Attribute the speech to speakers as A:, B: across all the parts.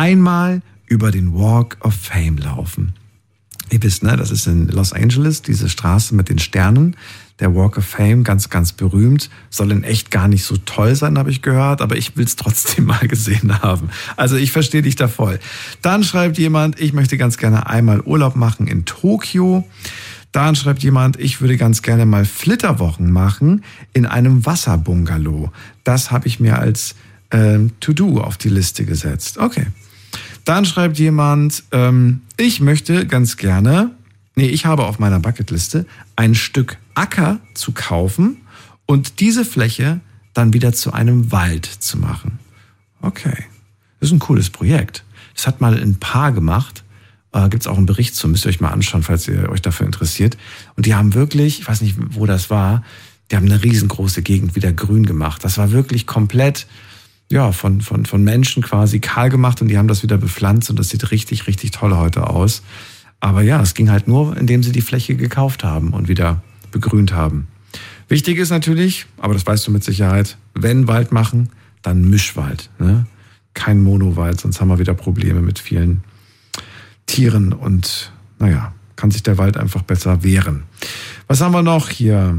A: einmal über den Walk of Fame laufen. Ihr wisst, ne, das ist in Los Angeles, diese Straße mit den Sternen. Der Walk of Fame, ganz, ganz berühmt. Soll in echt gar nicht so toll sein, habe ich gehört, aber ich will es trotzdem mal gesehen haben. Also ich verstehe dich da voll. Dann schreibt jemand, ich möchte ganz gerne einmal Urlaub machen in Tokio. Dann schreibt jemand, ich würde ganz gerne mal Flitterwochen machen in einem Wasserbungalow. Das habe ich mir als To-Do auf die Liste gesetzt. Okay. Dann schreibt jemand, ich möchte ganz gerne, ich habe auf meiner Bucketliste ein Stück Acker zu kaufen und diese Fläche dann wieder zu einem Wald zu machen. Okay, das ist ein cooles Projekt. Das hat mal ein Paar gemacht. Gibt es auch einen Bericht zu, müsst ihr euch mal anschauen, falls ihr euch dafür interessiert. Und die haben wirklich, ich weiß nicht, wo das war, die haben eine riesengroße Gegend wieder grün gemacht. Das war wirklich komplett von Menschen quasi kahl gemacht und die haben das wieder bepflanzt und das sieht richtig, richtig toll heute aus. Aber ja, es ging halt nur, indem sie die Fläche gekauft haben und wieder begrünt haben. Wichtig ist natürlich, aber das weißt du mit Sicherheit, wenn Wald machen, dann Mischwald. Ne? Kein Monowald, sonst haben wir wieder Probleme mit vielen Tieren und kann sich der Wald einfach besser wehren. Was haben wir noch hier?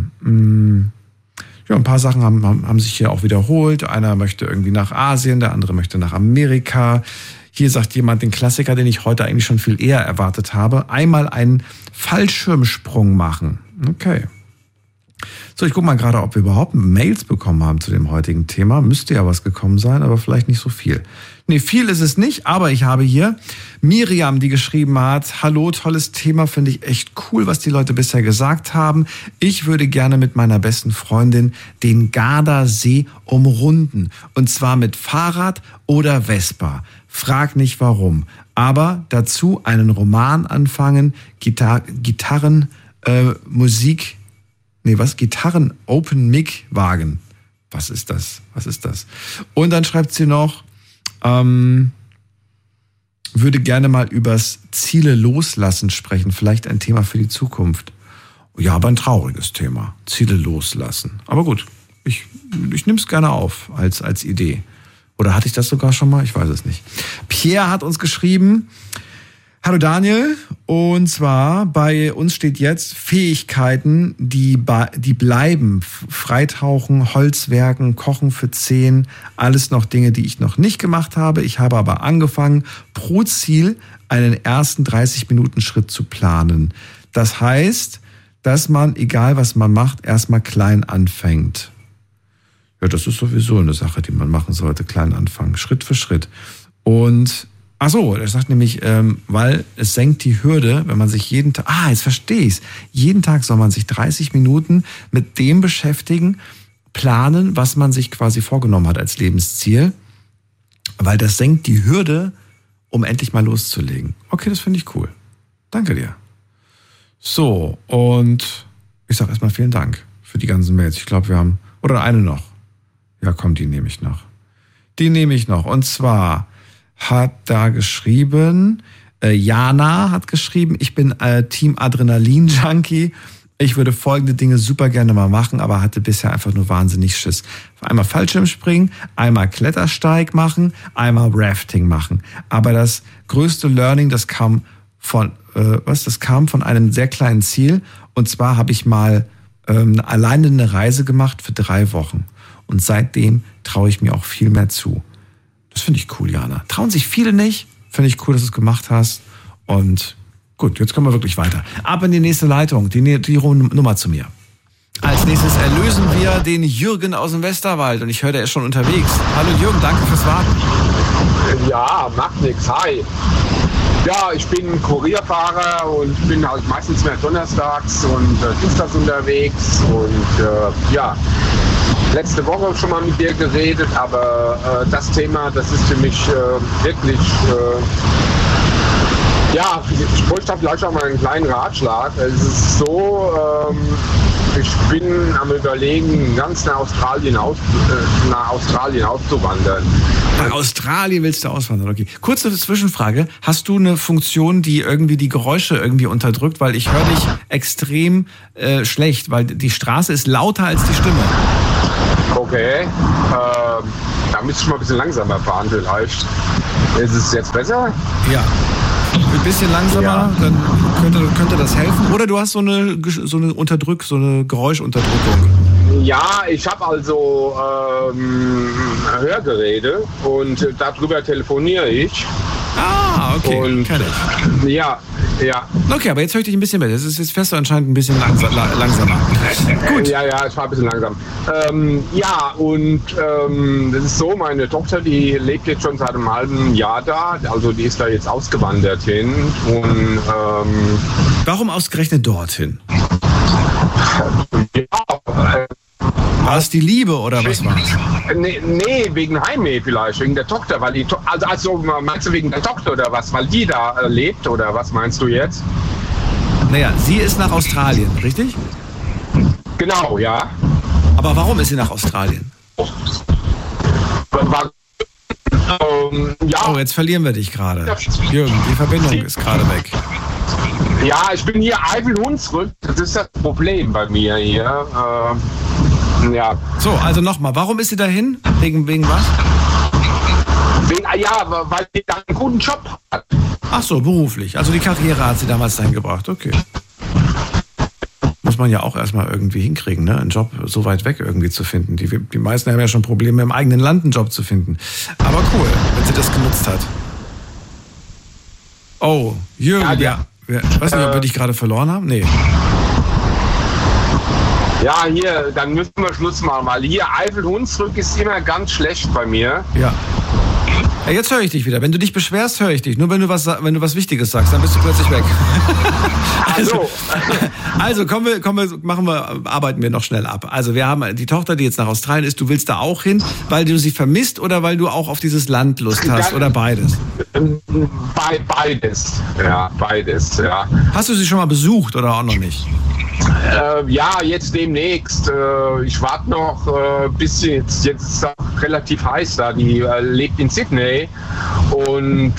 A: Ja, ein paar Sachen haben sich hier auch wiederholt. Einer möchte irgendwie nach Asien, der andere möchte nach Amerika. Hier sagt jemand den Klassiker, den ich heute eigentlich schon viel eher erwartet habe. Einmal einen Fallschirmsprung machen. Okay. So, ich gucke mal gerade, ob wir überhaupt Mails bekommen haben zu dem heutigen Thema. Müsste ja was gekommen sein, aber vielleicht nicht so viel. Nee, viel ist es nicht, aber ich habe hier Miriam, die geschrieben hat, hallo, tolles Thema, finde ich echt cool, was die Leute bisher gesagt haben. Ich würde gerne mit meiner besten Freundin den Gardasee umrunden. Und zwar mit Fahrrad oder Vespa. Frag nicht warum. Aber dazu einen Roman anfangen, Gitarren Open Mic wagen. Was ist das? Und dann schreibt sie noch, würde gerne mal übers Ziele loslassen sprechen. Vielleicht ein Thema für die Zukunft. Ja, aber ein trauriges Thema. Ziele loslassen. Aber gut, ich nehme es gerne auf als Idee. Oder hatte ich das sogar schon mal? Ich weiß es nicht. Pierre hat uns geschrieben, hallo Daniel, und zwar bei uns steht jetzt Fähigkeiten, die bleiben. Freitauchen, Holzwerken, Kochen für 10, alles noch Dinge, die ich noch nicht gemacht habe. Ich habe aber angefangen, pro Ziel einen ersten 30-Minuten-Schritt zu planen. Das heißt, dass man, egal was man macht, erstmal klein anfängt. Ja, das ist sowieso eine Sache, die man machen sollte, klein anfangen, Schritt für Schritt. Und ach so, er sagt nämlich, weil es senkt die Hürde, wenn man sich jeden Tag, jetzt verstehe ich's. Jeden Tag soll man sich 30 Minuten mit dem beschäftigen, planen, was man sich quasi vorgenommen hat als Lebensziel, weil das senkt die Hürde, um endlich mal loszulegen. Okay, das finde ich cool. Danke dir. So, und ich sage erstmal vielen Dank für die ganzen Mails. Ich glaube, wir haben, oder eine noch. Ja, komm, die nehme ich noch. Und zwar hat da geschrieben, Jana hat geschrieben, ich bin Team Adrenalin-Junkie. Ich würde folgende Dinge super gerne mal machen, aber hatte bisher einfach nur wahnsinnig Schiss. Einmal Fallschirmspringen, einmal Klettersteig machen, einmal Rafting machen. Aber das größte Learning, das kam von einem sehr kleinen Ziel. Und zwar habe ich mal alleine eine Reise gemacht für 3 Wochen. Und seitdem traue ich mir auch viel mehr zu. Das finde ich cool, Jana. Trauen sich viele nicht. Finde ich cool, dass du es gemacht hast. Und gut, jetzt kommen wir wirklich weiter. Ab in die nächste Leitung, die Nummer zu mir. Als nächstes erlösen wir den Jürgen aus dem Westerwald. Und ich höre, der ist schon unterwegs. Hallo Jürgen, danke fürs Warten.
B: Ja, macht nix. Hi. Ja, ich bin Kurierfahrer und bin halt meistens mehr donnerstags und dienstags unterwegs. Und letzte Woche schon mal mit dir geredet, aber das Thema, das ist für mich wirklich, ich bräuchte da vielleicht auch mal einen kleinen Ratschlag. Es ist so, ich bin am Überlegen, ganz nach Australien auszuwandern.
A: Nach Australien willst du auswandern, okay. Kurze Zwischenfrage, hast du eine Funktion, die irgendwie die Geräusche irgendwie unterdrückt? Weil ich höre dich extrem schlecht, weil die Straße ist lauter als die Stimme.
B: Okay, da müsste ich mal ein bisschen langsamer fahren vielleicht. Ist es jetzt besser?
A: Ja. Ein bisschen langsamer, dann könnte das helfen. Oder du hast so eine Geräuschunterdrückung.
B: Ja, ich habe also Hörgeräte und darüber telefoniere ich.
A: Ah, okay,
B: und,
A: kenn ich.
B: Ja.
A: Okay, aber jetzt höre ich dich ein bisschen besser. Jetzt fährst du anscheinend ein bisschen langsamer. Gut.
B: Ja, ich war ein bisschen langsam. Das ist so, meine Tochter, die lebt jetzt schon seit einem halben Jahr da. Also die ist da jetzt ausgewandert hin. Und,
A: warum ausgerechnet dorthin? War es die Liebe oder was war es?
B: Nee, wegen Heimweh vielleicht, wegen der Tochter, weil die also meinst du wegen der Tochter oder was, weil die da lebt oder was meinst du jetzt?
A: Naja, sie ist nach Australien, richtig?
B: Genau, ja.
A: Aber warum ist sie nach Australien? Oh, jetzt verlieren wir dich gerade. Jürgen, die Verbindung ist gerade weg.
B: Ja, ich bin hier Eifel-Hunsrück, das ist das Problem bei mir hier. Ja.
A: So, also nochmal, warum ist sie dahin? Wegen was?
B: Weil sie da einen guten Job hat.
A: Ach so, beruflich. Also die Karriere hat sie damals dahin gebracht, okay. Muss man ja auch erstmal irgendwie hinkriegen, ne? Einen Job so weit weg irgendwie zu finden. Die meisten haben ja schon Probleme, im eigenen Land einen Job zu finden. Aber cool, wenn sie das genutzt hat. Oh, Jürgen, ich weiß nicht, ob wir dich gerade verloren haben? Nee.
B: Ja, hier, dann müssen wir Schluss machen, weil hier Eifel-Hunsrück ist immer ganz schlecht bei mir.
A: Ja. Jetzt höre ich dich wieder. Wenn du dich beschwerst, höre ich dich. Nur wenn du was Wichtiges sagst, dann bist du plötzlich weg. Also arbeiten wir noch schnell ab. Also wir haben die Tochter, die jetzt nach Australien ist. Du willst da auch hin, weil du sie vermisst oder weil du auch auf dieses Land Lust hast oder beides?
B: Beides. Ja, beides, ja.
A: Hast du sie schon mal besucht oder auch noch nicht?
B: Ja, jetzt demnächst. Ich warte noch bis jetzt ist es auch relativ heiß da. Die lebt in Sydney und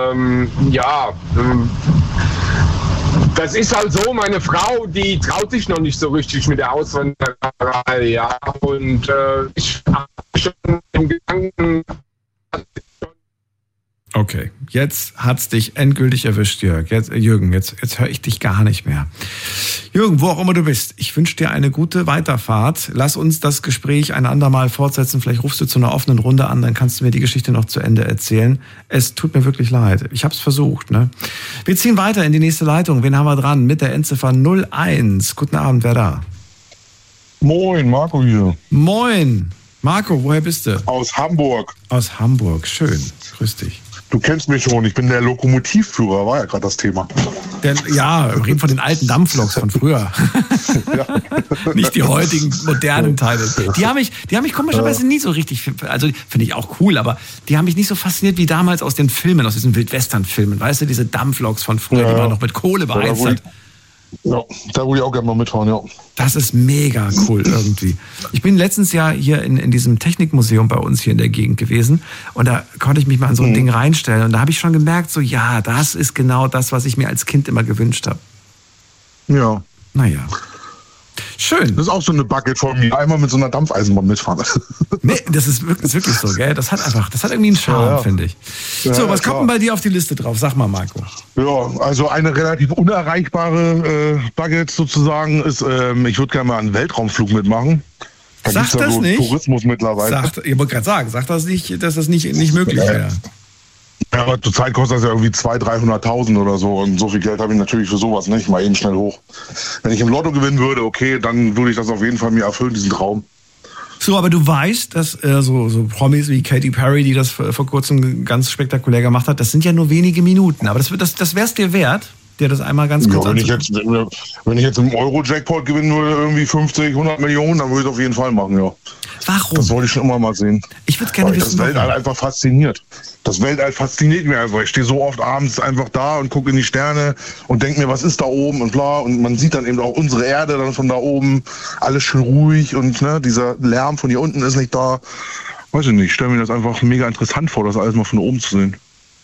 B: das ist halt so, meine Frau, die traut sich noch nicht so richtig mit der Auswanderei, ja. Und ich habe schon im Gedanken.
A: Okay, jetzt hat's dich endgültig erwischt, Jürgen. Jetzt höre ich dich gar nicht mehr. Jürgen, wo auch immer du bist, ich wünsche dir eine gute Weiterfahrt. Lass uns das Gespräch ein andermal fortsetzen. Vielleicht rufst du zu einer offenen Runde an, dann kannst du mir die Geschichte noch zu Ende erzählen. Es tut mir wirklich leid. Ich habe es versucht, ne? Wir ziehen weiter in die nächste Leitung. Wen haben wir dran? Mit der Endziffer 01. Guten Abend, wer da?
C: Moin, Marco hier.
A: Moin. Marco, woher bist du?
C: Aus Hamburg.
A: Aus Hamburg, schön. Grüß dich.
C: Du kennst mich schon, ich bin der Lokomotivführer, war ja gerade das Thema.
A: Ja, wir reden von den alten Dampfloks von früher. Ja. Nicht die heutigen modernen Teile. Die haben mich komischerweise nie so richtig, also finde ich auch cool, aber die haben mich nicht so fasziniert wie damals aus den Filmen, aus diesen Wildwestern-Filmen. Weißt du, diese Dampfloks von früher, die man noch mit Kohle beheizt hat.
C: Ja, da würde ich auch gerne mal mitfahren, ja.
A: Das ist mega cool irgendwie. Ich bin letztens ja hier in diesem Technikmuseum bei uns hier in der Gegend gewesen und da konnte ich mich mal in so ein Ding reinstellen und da habe ich schon gemerkt, so ja, das ist genau das, was ich mir als Kind immer gewünscht habe.
C: Ja.
A: Naja. Schön.
C: Das ist auch so eine Bucket von mir. Einmal mit so einer Dampfeisenbahn mitfahren.
A: Nee, das ist wirklich so, gell? Das hat irgendwie einen Charme, finde ich. Ja, so, was kommt denn bei dir auf die Liste drauf? Sag mal, Marco.
C: Ja, also eine relativ unerreichbare Bucket sozusagen ist, ich würde gerne mal einen Weltraumflug mitmachen. Da
A: sag das
C: so
A: nicht.
C: Tourismus mittlerweile.
A: Ich wollte gerade sagen, sag das nicht, dass das nicht möglich wäre.
C: Ja, aber zurzeit kostet das ja irgendwie 200.000, 300.000 oder so und so viel Geld habe ich natürlich für sowas nicht, mal eben schnell hoch. Wenn ich im Lotto gewinnen würde, okay, dann würde ich das auf jeden Fall mir erfüllen, diesen Traum. So,
A: aber du weißt, dass so Promis wie Katy Perry, die das vor kurzem ganz spektakulär gemacht hat, das sind ja nur wenige Minuten, aber das wär's dir wert, dir das einmal ganz kurz
C: anzugucken. Wenn ich jetzt im Euro-Jackpot gewinnen würde, irgendwie 50, 100 Millionen, dann würde ich es auf jeden Fall machen, ja.
A: Warum?
C: Das wollte ich schon immer mal sehen.
A: Ich würde gerne wissen,
C: das Weltall einfach fasziniert. Das Weltall fasziniert mich einfach. Ich stehe so oft abends einfach da und gucke in die Sterne und denke mir, was ist da oben und bla. Und man sieht dann eben auch unsere Erde dann von da oben. Alles schön ruhig und ne, dieser Lärm von hier unten ist nicht da. Weiß ich nicht, ich stelle mir das einfach mega interessant vor, das alles mal von oben zu sehen.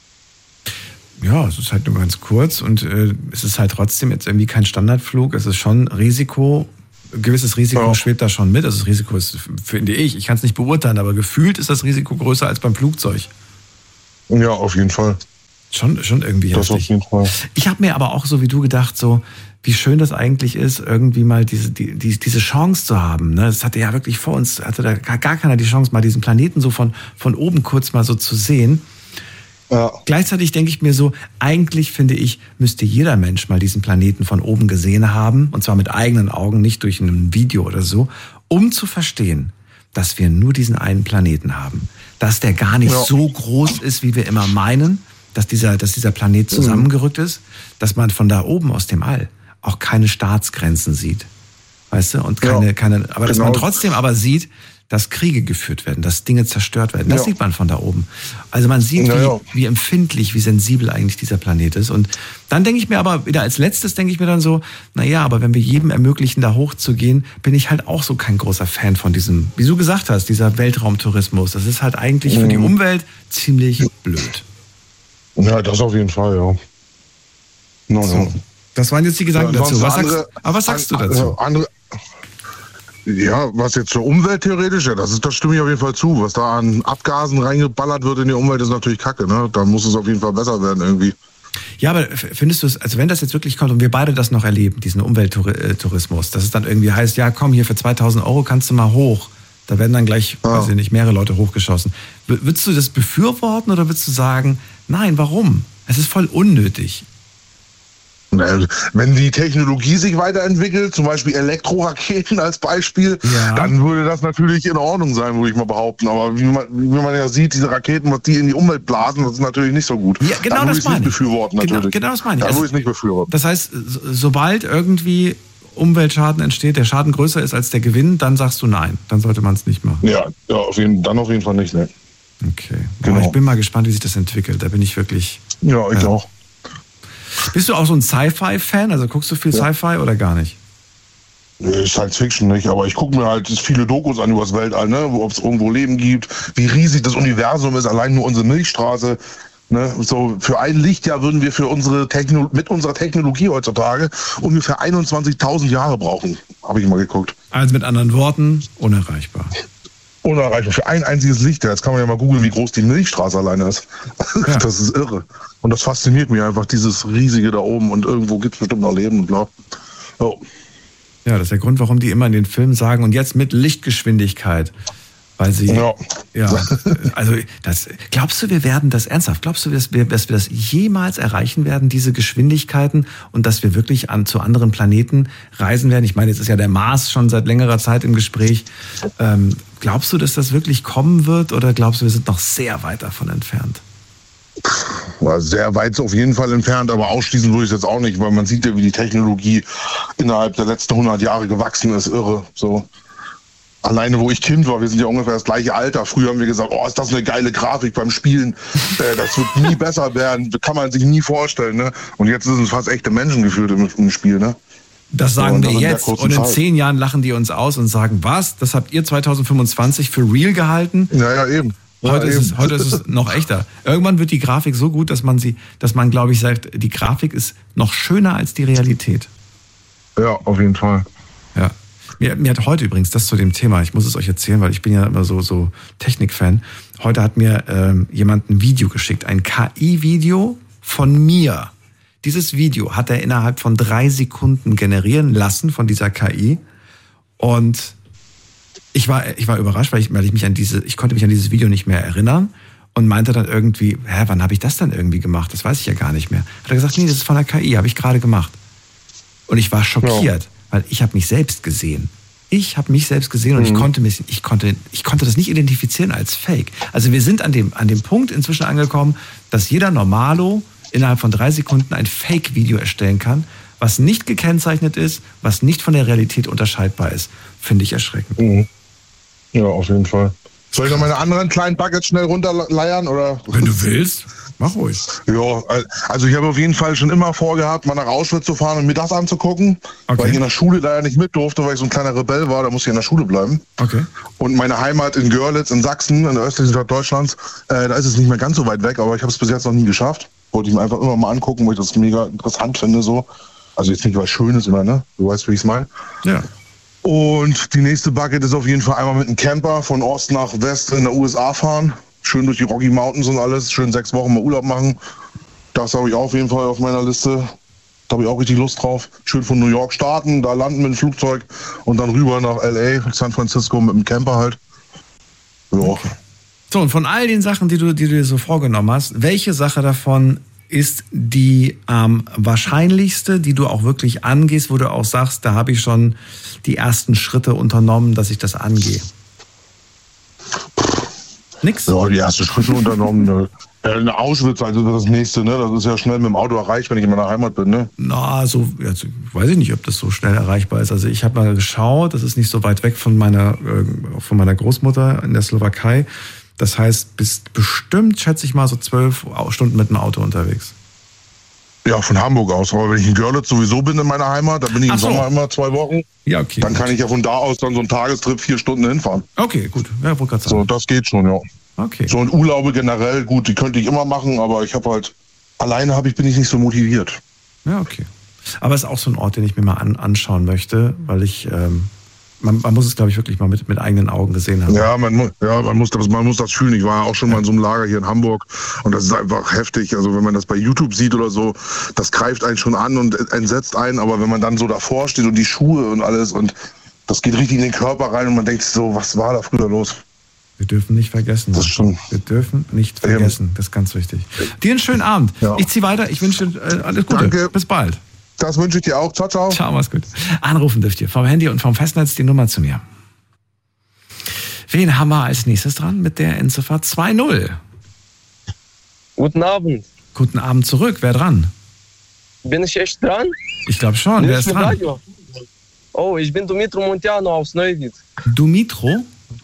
A: Ja, es ist halt nur ganz kurz und es ist halt trotzdem jetzt irgendwie kein Standardflug. Es ist schon Risiko. Ein gewisses Risiko schwebt da schon mit. Also das Risiko ist, finde ich kann es nicht beurteilen, aber gefühlt ist das Risiko größer als beim Flugzeug.
C: Ja, auf jeden Fall.
A: Schon irgendwie
C: das
A: heftig.
C: Auf jeden Fall.
A: Ich habe mir aber auch so wie du gedacht, so wie schön das eigentlich ist, irgendwie mal diese Chance zu haben. Ne? Das hatte ja wirklich vor uns, hatte da gar keiner die Chance, mal diesen Planeten so von oben kurz mal so zu sehen.
C: Ja.
A: Gleichzeitig denke ich mir so, eigentlich finde ich, müsste jeder Mensch mal diesen Planeten von oben gesehen haben, und zwar mit eigenen Augen, nicht durch ein Video oder so, um zu verstehen, dass wir nur diesen einen Planeten haben. Dass der gar nicht so groß ist, wie wir immer meinen, dass dieser Planet zusammengerückt ist, dass man von da oben aus dem All auch keine Staatsgrenzen sieht. Weißt du? Und keine, aber dass man trotzdem aber sieht, dass Kriege geführt werden, dass Dinge zerstört werden. Das sieht man von da oben. Also man sieht, wie empfindlich, wie sensibel eigentlich dieser Planet ist. Und dann denke ich mir aber wieder als letztes, denke ich mir dann so, naja, aber wenn wir jedem ermöglichen, da hochzugehen, bin ich halt auch so kein großer Fan von diesem, wie du gesagt hast, dieser Weltraumtourismus. Das ist halt eigentlich für die Umwelt ziemlich blöd.
C: Ja, das auf jeden Fall, ja.
A: So. Das waren jetzt die Gedanken dazu. Was sagst du dazu?
C: Ja, was jetzt zur Umwelt theoretisch, das stimme ich auf jeden Fall zu. Was da an Abgasen reingeballert wird in die Umwelt, ist natürlich Kacke, ne? Da muss es auf jeden Fall besser werden irgendwie.
A: Ja, aber findest du es, also wenn das jetzt wirklich kommt und wir beide das noch erleben, diesen Umwelttourismus, dass es dann irgendwie heißt, ja komm, hier für 2.000 € kannst du mal hoch. Da werden dann gleich, weiß ich nicht, mehrere Leute hochgeschossen. Würdest du das befürworten oder würdest du sagen, nein, warum? Es ist voll unnötig.
C: Wenn die Technologie sich weiterentwickelt, zum Beispiel Elektroraketen als Beispiel, dann würde das natürlich in Ordnung sein, würde ich mal behaupten. Aber wie man ja sieht, diese Raketen, was die in die Umwelt blasen, das ist natürlich nicht so gut.
A: Ja, genau, das meine ich.
C: Befürworten natürlich.
A: Genau das meine ich.
C: Da würde ich es nicht befürworten.
A: Das heißt, sobald irgendwie Umweltschaden entsteht, der Schaden größer ist als der Gewinn, dann sagst du nein. Dann sollte man es nicht machen.
C: Ja, dann auf jeden Fall nicht. Ne?
A: Okay. Genau. Ich bin mal gespannt, wie sich das entwickelt. Da bin ich wirklich...
C: Ja, ich auch.
A: Bist du auch so ein Sci-Fi-Fan? Also guckst du viel Sci-Fi oder gar nicht?
C: Science Fiction nicht, aber ich gucke mir halt viele Dokus an über das Weltall, ne? Ob es irgendwo Leben gibt, wie riesig das Universum ist, allein nur unsere Milchstraße. Ne? So für ein Lichtjahr würden wir mit unserer Technologie heutzutage ungefähr 21.000 Jahre brauchen, habe ich mal geguckt.
A: Also mit anderen Worten, unerreichbar.
C: Unerreichbar. Für ein einziges Lichtjahr. Jetzt kann man ja mal googeln, wie groß die Milchstraße alleine ist. Ja. Das ist irre. Und das fasziniert mich einfach, dieses Riesige da oben. Und irgendwo gibt es bestimmt noch Leben und bla. Oh.
A: Ja, das ist der Grund, warum die immer in den Filmen sagen, und jetzt mit Lichtgeschwindigkeit. Weil sie, also glaubst du, wir werden das ernsthaft, glaubst du, dass wir das jemals erreichen werden, diese Geschwindigkeiten, und dass wir wirklich zu anderen Planeten reisen werden? Ich meine, jetzt ist ja der Mars schon seit längerer Zeit im Gespräch. Glaubst du, dass das wirklich kommen wird, oder glaubst du, wir sind noch sehr weit davon entfernt?
C: Sehr weit auf jeden Fall entfernt, aber ausschließen würde ich es jetzt auch nicht, weil man sieht ja, wie die Technologie innerhalb der letzten 100 Jahre gewachsen ist, irre, so. Alleine, wo ich Kind war, wir sind ja ungefähr das gleiche Alter. Früher haben wir gesagt, oh, ist das eine geile Grafik beim Spielen. Das wird nie besser werden, kann man sich nie vorstellen. Ne? Und jetzt sind es fast echte Menschen gefühlt im Spiel. Ne?
A: Das sagen wir jetzt, und in 10 Jahren lachen die uns aus und sagen, was, das habt ihr 2025 für real gehalten?
C: Ja, eben.
A: Heute ist es noch echter. Irgendwann wird die Grafik so gut, dass man glaube ich, sagt, die Grafik ist noch schöner als die Realität.
C: Ja, auf jeden Fall.
A: Ja. Mir hat heute übrigens, das zu dem Thema, ich muss es euch erzählen, weil ich bin ja immer so Technikfan. Heute hat mir jemand ein Video geschickt, ein KI-Video von mir. Dieses Video hat er innerhalb von 3 Sekunden generieren lassen von dieser KI. Und ich war überrascht, weil ich konnte mich an dieses Video nicht mehr erinnern und meinte dann irgendwie, wann habe ich das dann irgendwie gemacht? Das weiß ich ja gar nicht mehr. Hat er gesagt, nee, das ist von der KI, habe ich gerade gemacht. Und ich war schockiert. Weil ich habe mich selbst gesehen. Und ich konnte das nicht identifizieren als Fake. Also wir sind an dem Punkt inzwischen angekommen, dass jeder Normalo innerhalb von 3 Sekunden ein Fake-Video erstellen kann, was nicht gekennzeichnet ist, was nicht von der Realität unterscheidbar ist. Finde ich erschreckend.
C: Mhm. Ja, auf jeden Fall. Soll ich noch meine anderen kleinen Buckets schnell runterleiern, oder?
A: Wenn du willst. Mach ruhig.
C: Ja, also ich habe auf jeden Fall schon immer vorgehabt, mal nach Auschwitz zu fahren und mir das anzugucken, weil ich in der Schule leider nicht mit durfte, weil ich so ein kleiner Rebell war, da musste ich in der Schule bleiben.
A: Okay.
C: Und meine Heimat in Görlitz in Sachsen, in der östlichen Stadt Deutschlands, da ist es nicht mehr ganz so weit weg, aber ich habe es bis jetzt noch nie geschafft. Wollte ich mir einfach immer mal angucken, weil ich das mega interessant finde, so. Also jetzt nicht, weil es schön ist immer, ne? Du weißt, wie ich es meine.
A: Ja.
C: Und die nächste Bucket ist auf jeden Fall einmal mit einem Camper von Ost nach West in der USA fahren. schön durch die Rocky Mountains und alles, schön 6 Wochen mal Urlaub machen. Das habe ich auf jeden Fall auf meiner Liste. Da habe ich auch richtig Lust drauf. Schön von New York starten, da landen mit dem Flugzeug und dann rüber nach L.A., San Francisco mit dem Camper halt. Ja.
A: Okay. So, und von all den Sachen, die du dir so vorgenommen hast, welche Sache davon ist die wahrscheinlichste, die du auch wirklich angehst, wo du auch sagst, da habe ich schon die ersten Schritte unternommen, dass ich das angehe? Nix?
C: Ja, die ersten Schritte unternommen. In Auschwitz, also das nächste, ne? Das ist ja schnell mit dem Auto erreicht, wenn ich in meiner Heimat bin, ne?
A: Na, so, also, weiß ich nicht, ob das so schnell erreichbar ist. Also ich habe mal geschaut, das ist nicht so weit weg von meiner Großmutter in der Slowakei. Das heißt, bist bestimmt, schätze ich mal, so 12 Stunden mit dem Auto unterwegs.
C: Ja, von Hamburg aus. Aber wenn ich in Görlitz sowieso bin in meiner Heimat, da bin ich im Sommer immer 2 Wochen.
A: Ja, okay.
C: Dann kann ich ja von da aus dann so einen Tagestrip 4 Stunden hinfahren.
A: Okay, gut. Ja, wollte gerade sagen.
C: So, das geht schon, ja.
A: Okay.
C: So, und Urlaube generell, gut, die könnte ich immer machen, aber ich habe halt, bin ich nicht so motiviert.
A: Ja, okay. Aber es ist auch so ein Ort, den ich mir mal anschauen möchte, weil ich, man muss es, glaube ich, wirklich mal mit eigenen Augen gesehen haben.
C: Ja, man muss das fühlen. Ich war ja auch schon mal in so einem Lager hier in Hamburg und das ist einfach heftig. Also wenn man das bei YouTube sieht oder so, das greift einen schon an und entsetzt einen, aber wenn man dann so davor steht und die Schuhe und alles und das geht richtig in den Körper rein und man denkt so, was war da früher los?
A: Wir dürfen nicht vergessen. Wir dürfen nicht vergessen. Das ist ganz wichtig. Dir einen schönen Abend. Ja. Ich ziehe weiter. Ich wünsche dir alles Gute.
C: Danke.
A: Bis bald.
C: Das wünsche ich dir auch. Ciao, ciao.
A: Ciao, mach's gut. Anrufen dürft ihr vom Handy und vom Festnetz die Nummer zu mir. Wen haben wir als nächstes dran mit der Endziffer 20?
D: Guten Abend.
A: Guten Abend zurück. Wer dran?
D: Bin ich echt dran?
A: Ich glaube schon. Wer ist dran?
D: Radio. Oh, ich bin Dumitro Munteanu aus Neuwied.
A: Dumitro?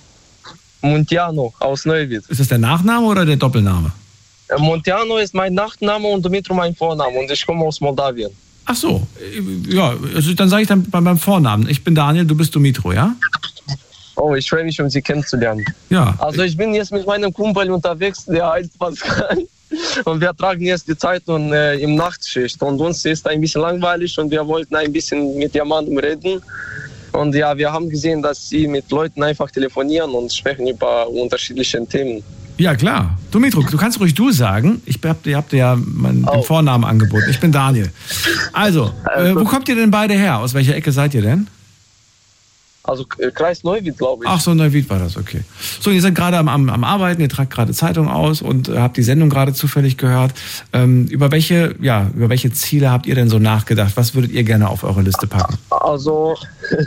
D: Munteanu aus Neuwied.
A: Ist das der Nachname oder der Doppelname?
D: Munteanu ist mein Nachname und Dumitro mein Vorname und ich komme aus Moldawien.
A: Ach so, ja, also dann sage ich dann beim Vornamen. Ich bin Daniel, du bist Dumitro, ja?
D: Oh, ich freue mich, um Sie kennenzulernen.
A: Ja.
D: Also ich bin jetzt mit meinem Kumpel unterwegs, der heißt Pascal. Und wir tragen jetzt die Zeitung im Nachtschicht. Und uns ist ein bisschen langweilig und wir wollten ein bisschen mit jemandem reden. Und ja, wir haben gesehen, dass Sie mit Leuten einfach telefonieren und sprechen über unterschiedliche Themen.
A: Ja, klar. Dumitro, du kannst ruhig du sagen. Ihr habt ja den Vornamen angeboten. Ich bin Daniel. Also, wo kommt ihr denn beide her? Aus welcher Ecke seid ihr denn?
D: Also Kreis Neuwied, glaube ich.
A: Ach so, Neuwied war das, okay. So, ihr seid gerade am Arbeiten, ihr tragt gerade Zeitung aus und habt die Sendung gerade zufällig gehört. Über welche Ziele habt ihr denn so nachgedacht? Was würdet ihr gerne auf eure Liste packen?
D: Also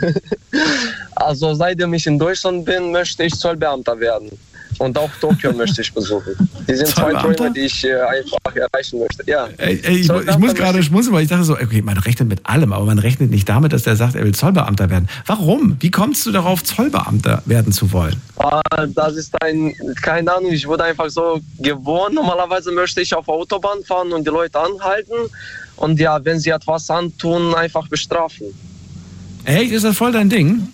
D: seitdem ich in Deutschland bin, möchte ich Zollbeamter werden. Und auch Tokio möchte ich besuchen. Die sind 2 Träume, die ich einfach erreichen möchte. Ja.
A: Ich muss gerade schmunzeln, weil ich dachte so, okay, man rechnet mit allem, aber man rechnet nicht damit, dass der sagt, er will Zollbeamter werden. Warum? Wie kommst du darauf, Zollbeamter werden zu wollen?
D: Das ist keine Ahnung, ich wurde einfach so geboren. Normalerweise möchte ich auf Autobahn fahren und die Leute anhalten. Und ja, wenn sie etwas antun, einfach bestrafen.
A: Echt? Ist das voll dein Ding?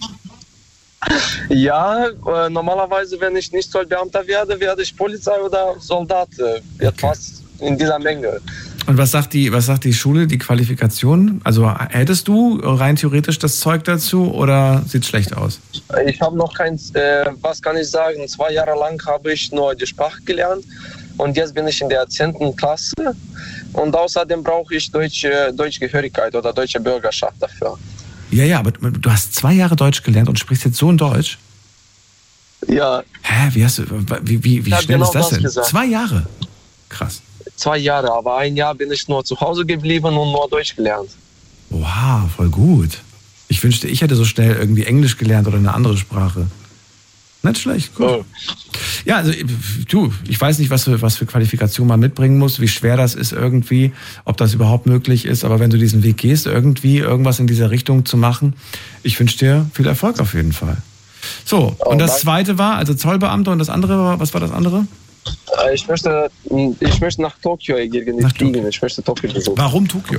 D: Ja, normalerweise, wenn ich nicht Zollbeamter werde, werde ich Polizei oder Soldat. Etwas in dieser Menge.
A: Und was sagt die Schule, die Qualifikation? Also hättest du rein theoretisch das Zeug dazu oder sieht schlecht aus?
D: Ich habe noch keins, was kann ich sagen, 2 Jahre lang habe ich nur die Sprache gelernt und jetzt bin ich in der 10. Klasse und außerdem brauche ich Deutschgehörigkeit oder deutsche Bürgerschaft dafür.
A: Ja, aber du hast 2 Jahre Deutsch gelernt und sprichst jetzt so in Deutsch?
D: Ja.
A: Wie schnell ist das denn?
D: Gesagt.
A: 2 Jahre? Krass.
D: 2 Jahre, aber 1 Jahr bin ich nur zu Hause geblieben und nur Deutsch gelernt.
A: Wow, voll gut. Ich wünschte, ich hätte so schnell irgendwie Englisch gelernt oder eine andere Sprache. Nicht schlecht, cool. Oh. Ja, also ich weiß nicht, was für Qualifikation man mitbringen muss, wie schwer das ist irgendwie, ob das überhaupt möglich ist, aber wenn du diesen Weg gehst, irgendwie irgendwas in dieser Richtung zu machen, ich wünsche dir viel Erfolg auf jeden Fall. So, und das zweite war, also Zollbeamter und das andere war, was war das andere?
D: Ich möchte nach Tokio fliegen, ich möchte Tokio besuchen.
A: Warum Tokio?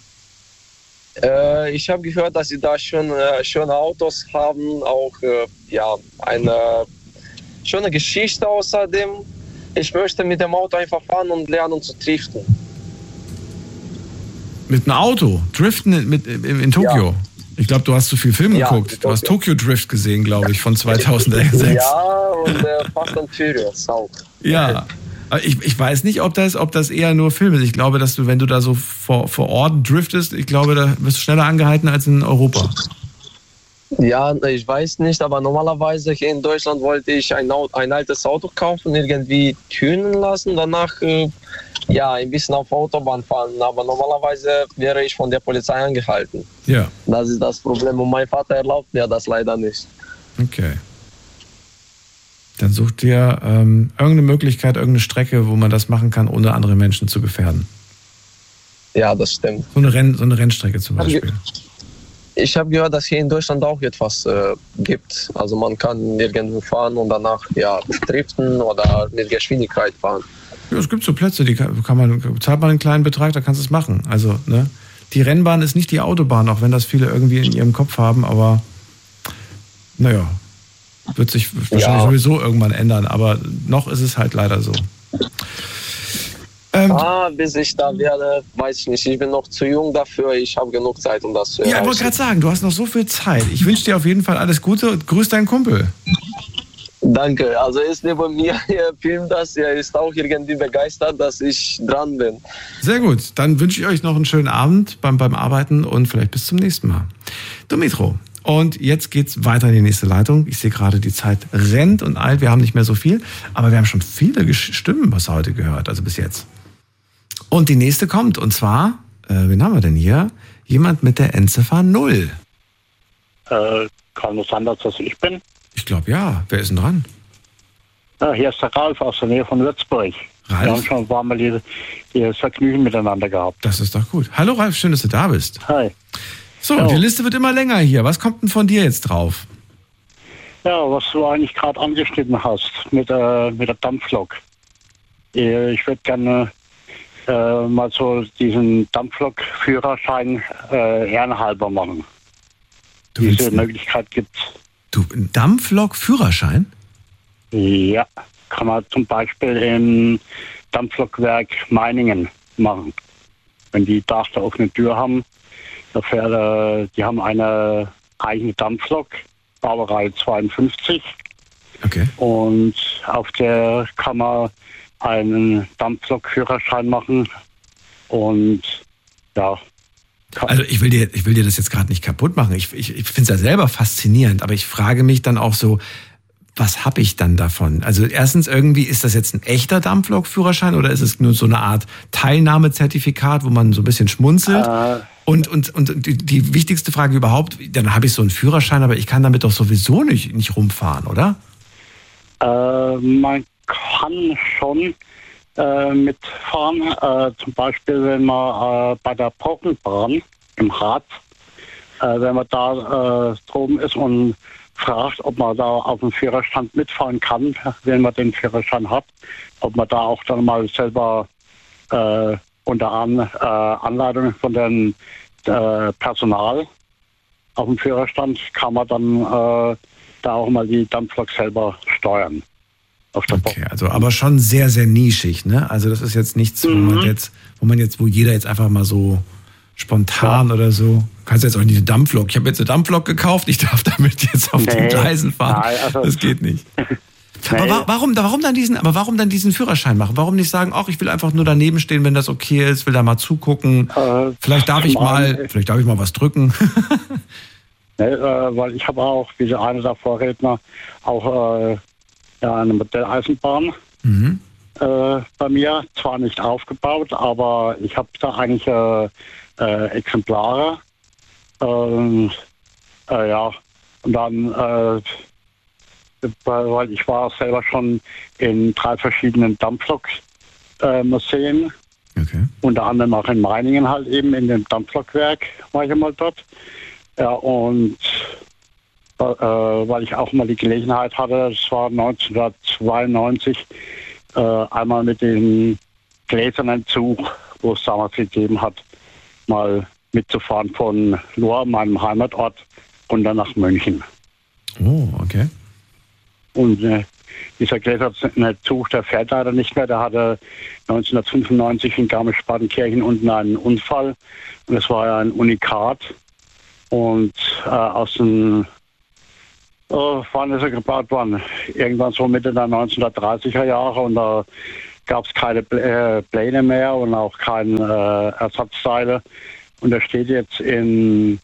D: Ich habe gehört, dass sie da schon schöne Autos haben, auch eine schöne Geschichte außerdem. Ich möchte mit dem Auto einfach fahren und lernen zu driften.
A: Mit einem Auto? Driften in Tokio? Ja. Ich glaube, du hast zu viel Film geguckt. Du hast Tokyo Drift gesehen, glaube ich, von 2006.
D: Ja, und Fast and Furious auch.
A: Ja. Ich weiß nicht, ob das eher nur Film ist. Ich glaube, dass du, wenn du da so vor Ort driftest, ich glaube, da wirst du schneller angehalten als in Europa.
D: Ja, ich weiß nicht, aber normalerweise hier in Deutschland wollte ich ein altes Auto kaufen, irgendwie tunen lassen, danach ein bisschen auf Autobahn fahren. Aber normalerweise wäre ich von der Polizei angehalten.
A: Ja.
D: Das ist das Problem und mein Vater erlaubt mir das leider nicht.
A: Okay. Dann such dir irgendeine Möglichkeit, irgendeine Strecke, wo man das machen kann, ohne andere Menschen zu gefährden.
D: Ja, das stimmt.
A: So eine Rennstrecke zum Beispiel.
D: Ich habe gehört, dass hier in Deutschland auch etwas gibt. Also man kann nirgendwo fahren und danach driften oder mit Geschwindigkeit fahren.
A: Ja, es gibt so Plätze, die zahlt man einen kleinen Betrag, da kannst du es machen. Also, ne? Die Rennbahn ist nicht die Autobahn, auch wenn das viele irgendwie in ihrem Kopf haben, aber naja. Wird sich wahrscheinlich sowieso irgendwann ändern, aber noch ist es halt leider so.
D: Bis ich da werde, weiß ich nicht. Ich bin noch zu jung dafür. Ich habe genug Zeit, um das zu erreichen.
A: Ja, ich wollte gerade sagen, du hast noch so viel Zeit. Ich wünsche dir auf jeden Fall alles Gute und grüß deinen Kumpel.
D: Danke. Also er ist neben mir, er filmt das. Er ist auch irgendwie begeistert, dass ich dran bin.
A: Sehr gut. Dann wünsche ich euch noch einen schönen Abend beim Arbeiten und vielleicht bis zum nächsten Mal. Dumitro. Und jetzt geht's weiter in die nächste Leitung. Ich sehe gerade, die Zeit rennt und eilt. Wir haben nicht mehr so viel, aber wir haben schon viele Stimmen, was heute gehört, also bis jetzt. Und die nächste kommt, und zwar, wen haben wir denn hier? Jemand mit der Endziffer 0.
E: Kann es sein, dass das ich bin?
A: Ich glaube, ja. Wer ist denn dran?
E: Ja, hier ist der Ralf aus der Nähe von Würzburg.
A: Ralf? Wir
E: haben schon ein paar Mal das Vergnügen miteinander gehabt.
A: Das ist doch gut. Hallo Ralf, schön, dass du da bist.
E: Hi.
A: So, die Liste wird immer länger hier. Was kommt denn von dir jetzt drauf?
E: Ja, was du eigentlich gerade angeschnitten hast mit der Dampflok. Ich würde gerne mal so diesen Dampflok-Führerschein ehrenhalber machen. Diese Möglichkeit gibt's.
A: Du, einen Dampflok-Führerschein?
E: Ja, kann man zum Beispiel im Dampflokwerk Meiningen machen. Wenn die da auch eine Tür haben, die haben eine eigene Dampflok, Baureihe 52.
A: Okay.
E: Und auf der kann man einen Dampflok-Führerschein machen. Und ja.
A: Also ich will dir das jetzt gerade nicht kaputt machen. Ich finde es ja selber faszinierend, aber ich frage mich dann auch so, was habe ich dann davon? Also erstens irgendwie, ist das jetzt ein echter Dampflok-Führerschein oder ist es nur so eine Art Teilnahmezertifikat, wo man so ein bisschen schmunzelt? Und die wichtigste Frage überhaupt, dann habe ich so einen Führerschein, aber ich kann damit doch sowieso nicht rumfahren, oder?
E: Man kann schon mitfahren, zum Beispiel wenn man bei der Brockenbahn im Harz, wenn man da droben ist und fragt, ob man da auf dem Führerstand mitfahren kann, wenn man den Führerschein hat, ob man da auch dann mal selber unter Anleitung von dem Personal auf dem Führerstand kann man dann da auch mal die Dampflok selber steuern.
A: Okay, also aber schon sehr, sehr nischig, ne? Also das ist jetzt nichts, wo jeder jetzt einfach mal so spontan oder so. Du kannst jetzt auch nicht eine Dampflok. Ich habe jetzt eine Dampflok gekauft, ich darf damit jetzt auf den Gleisen fahren. Nein, also, das geht nicht. Aber warum dann diesen Führerschein machen? Warum nicht sagen, ach, ich will einfach nur daneben stehen, wenn das okay ist, will da mal zugucken. Vielleicht darf ich mal was drücken.
E: Weil ich habe auch, wie einer der Vorredner, auch eine Modelleisenbahn bei mir. Zwar nicht aufgebaut, aber ich habe da eigentlich Exemplare. Und dann, weil ich war selber schon in 3 verschiedenen Dampflok-Museen.
A: Okay.
E: Unter anderem auch in Meiningen halt eben, in dem Dampflokwerk war ich einmal dort. Ja, und weil ich auch mal die Gelegenheit hatte, das war 1992, einmal mit dem gläsernen Zug, wo es damals gegeben hat, mal mitzufahren von Lohr, meinem Heimatort, runter nach München.
A: Oh, okay.
E: Und dieser gläserne Zug, der fährt leider nicht mehr. Der hatte 1995 in Garmisch-Partenkirchen unten einen Unfall. Und es war ja ein Unikat. Und aus dem Wann ist er gebaut worden? Irgendwann so Mitte der 1930er Jahre und da gab es keine Pläne mehr und auch keine Ersatzteile. Und er steht jetzt in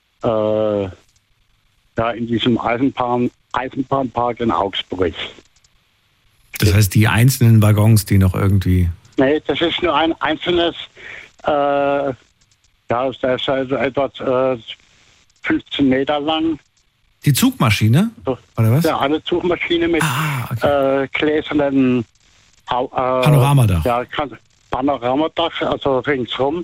E: diesem Eisenbahnpark in Augsburg.
A: Das heißt, die einzelnen Waggons, die noch irgendwie...
E: Nee, das ist nur ein einzelnes, das ist also etwa 15 Meter lang.
A: Die Zugmaschine? Oder was?
E: Ja, eine Zugmaschine mit gläsernen
A: Panoramadach.
E: Ja, Panoramadach, also ringsrum.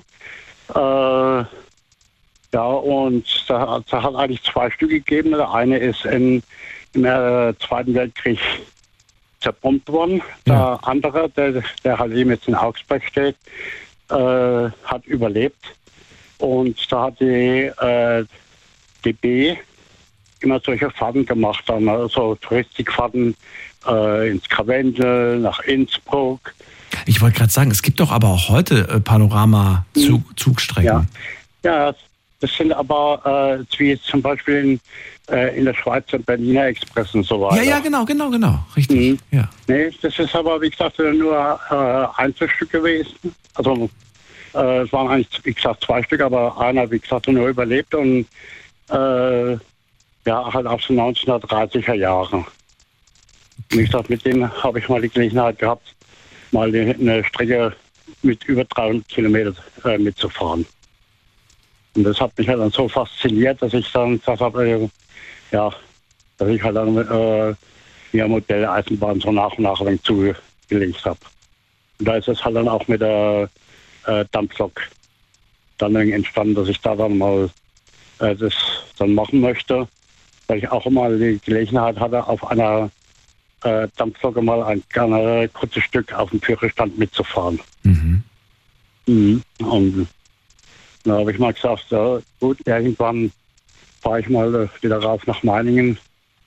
E: Und da hat eigentlich 2 Stück gegeben. Der eine ist im Zweiten Weltkrieg zerbombt worden. Der andere, der halt eben jetzt in Augsburg steht, hat überlebt. Und da hat die DB immer solche Fahrten gemacht, dann also Touristikfahrten ins Karwendel, nach Innsbruck.
A: Ich wollte gerade sagen, es gibt doch aber auch heute Panorama-Zugstrecken.
E: Ja, das sind aber wie jetzt zum Beispiel in der Schweiz der Berliner Express und so weiter.
A: Ja, genau, richtig. Ja.
E: Nee, das ist aber, wie gesagt, nur Einzelstück gewesen. Also es waren eigentlich, wie gesagt, 2 Stück, aber einer, wie gesagt, nur überlebt und halt aus den 1930er Jahren. Wie gesagt, mit dem habe ich mal die Gelegenheit gehabt, mal eine Strecke mit über 300 Kilometern mitzufahren. Und das hat mich halt dann so fasziniert, dass ich dann gesagt habe, dass ich halt dann mir Modelle Eisenbahn so nach und nach ein wenig zugelegt habe. Und da ist es halt dann auch mit der Dampflok dann entstanden, dass ich da dann mal das dann machen möchte, weil ich auch mal die Gelegenheit hatte, auf einer Dampflok mal ein kurzes Stück auf dem Führerstand mitzufahren. Und da habe ich mal gesagt, gut, irgendwann fahre ich mal wieder rauf nach Meiningen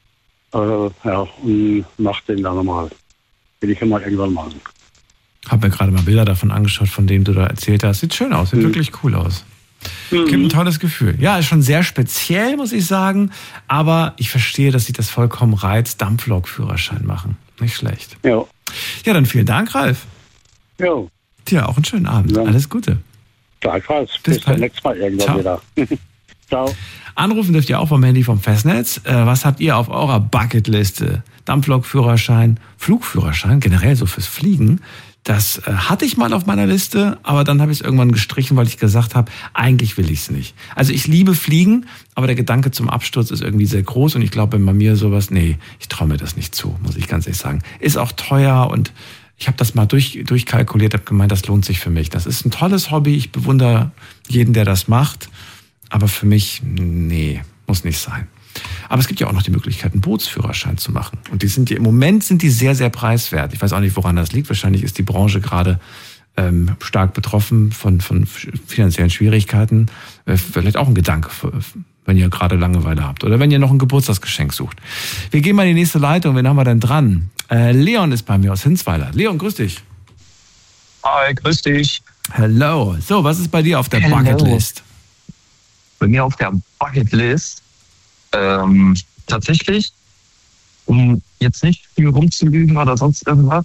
E: und mache den dann nochmal. Will ich mal irgendwann machen.
A: Habe mir gerade mal Bilder davon angeschaut, von dem du da erzählt hast. Sieht schön aus, sieht wirklich cool aus. Gibt ein tolles Gefühl. Ja, ist schon sehr speziell, muss ich sagen. Aber ich verstehe, dass sich das vollkommen reizt. Dampflok-Führerschein machen. Nicht schlecht.
E: Ja.
A: Ja, dann vielen Dank, Ralf.
E: Ja.
A: Dir auch einen schönen Abend. Ja. Alles Gute.
E: Gleichfalls. Bis zum nächsten Mal irgendwann wieder. Ciao.
A: Anrufen dürft ihr auch vom Handy vom Festnetz. Was habt ihr auf eurer Bucketliste? Dampflok-Führerschein, Flugführerschein, generell so fürs Fliegen. Das hatte ich mal auf meiner Liste, aber dann habe ich es irgendwann gestrichen, weil ich gesagt habe, eigentlich will ich es nicht. Also ich liebe Fliegen, aber der Gedanke zum Absturz ist irgendwie sehr groß und ich glaube bei mir sowas, ich traue mir das nicht zu, muss ich ganz ehrlich sagen. Ist auch teuer und ich habe das mal durchkalkuliert, habe gemeint, das lohnt sich für mich. Das ist ein tolles Hobby, ich bewundere jeden, der das macht, aber für mich, muss nicht sein. Aber es gibt ja auch noch die Möglichkeit, einen Bootsführerschein zu machen. Und im Moment sind die sehr, sehr preiswert. Ich weiß auch nicht, woran das liegt. Wahrscheinlich ist die Branche gerade stark betroffen von finanziellen Schwierigkeiten. Vielleicht auch ein Gedanke, wenn ihr gerade Langeweile habt. Oder wenn ihr noch ein Geburtstagsgeschenk sucht. Wir gehen mal in die nächste Leitung. Wen haben wir denn dran? Leon ist bei mir aus Hinsweiler. Leon, grüß dich.
F: Hi, grüß dich.
A: Hello. So, was ist bei dir auf der Bucketlist?
F: Bei mir auf der Bucketlist tatsächlich, um jetzt nicht viel rumzulügen oder sonst irgendwas,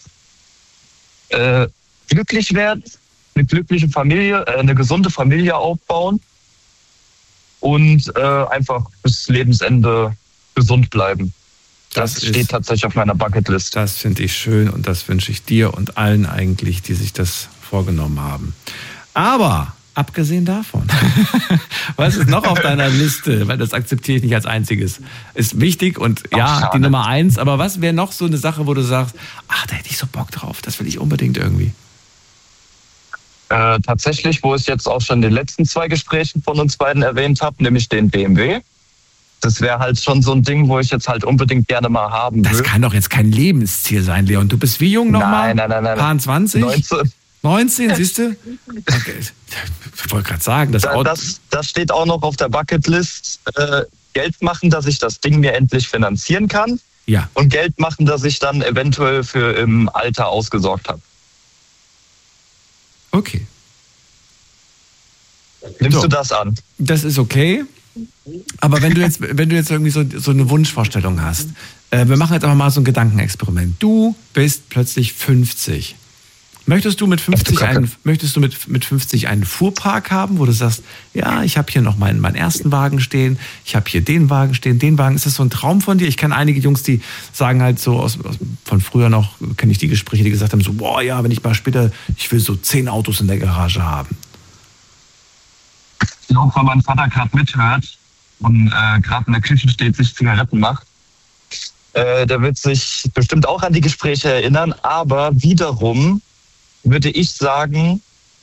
F: glücklich werden, eine glückliche Familie, eine gesunde Familie aufbauen und einfach bis Lebensende gesund bleiben. Das steht tatsächlich auf meiner Bucketlist.
A: Das finde ich schön und das wünsche ich dir und allen eigentlich, die sich das vorgenommen haben. Aber abgesehen davon, was ist noch auf deiner Liste? Weil das akzeptiere ich nicht als einziges. Ist wichtig und die Nummer 1. Aber was wäre noch so eine Sache, wo du sagst, da hätte ich so Bock drauf, das will ich unbedingt irgendwie?
F: Tatsächlich, wo ich jetzt auch schon in den letzten 2 Gesprächen von uns beiden erwähnt habe, nämlich den BMW. Das wäre halt schon so ein Ding, wo ich jetzt halt unbedingt gerne mal haben will.
A: Das kann doch jetzt kein Lebensziel sein, Leon. Du bist wie jung nochmal?
F: Nein.
A: Paar 20? 19, siehst du? Okay. Ich wollte gerade sagen,
F: das steht auch noch auf der Bucketlist. Geld machen, dass ich das Ding mir endlich finanzieren kann.
A: Ja.
F: Und Geld machen, dass ich dann eventuell für im Alter ausgesorgt habe.
A: Okay.
F: Nimmst du das an?
A: Das ist okay. Aber wenn du jetzt irgendwie so eine Wunschvorstellung hast, wir machen jetzt einfach mal so ein Gedankenexperiment. Du bist plötzlich 50. Möchtest du mit 50 einen Fuhrpark haben, wo du sagst, ja, ich habe hier noch meinen ersten Wagen stehen, ich habe hier den Wagen stehen, den Wagen. Ist das so ein Traum von dir? Ich kenne einige Jungs, die sagen halt so, von früher noch, kenne ich die Gespräche, die gesagt haben, so, boah, ja, wenn ich mal später, ich will so 10 Autos in der Garage haben.
F: Ich glaube, wenn mein Vater gerade mithört und gerade in der Küche steht, sich Zigaretten macht, der wird sich bestimmt auch an die Gespräche erinnern, aber wiederum würde ich sagen,